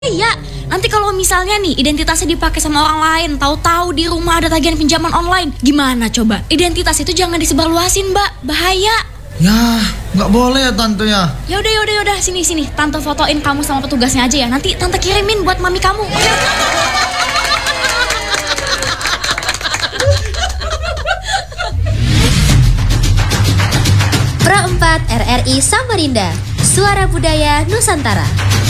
Iya, nanti kalau misalnya nih identitasnya dipakai sama orang lain, tahu-tahu di rumah ada tagihan pinjaman online, gimana coba? Identitas itu jangan disebarluasin, Mbak, bahaya. Ya, nggak boleh ya tante ya. Yaudah, sini, tante fotoin kamu sama petugasnya aja ya. Nanti tante kirimin buat mami kamu. Pro 4 RRI Samarinda, Suara Budaya Nusantara.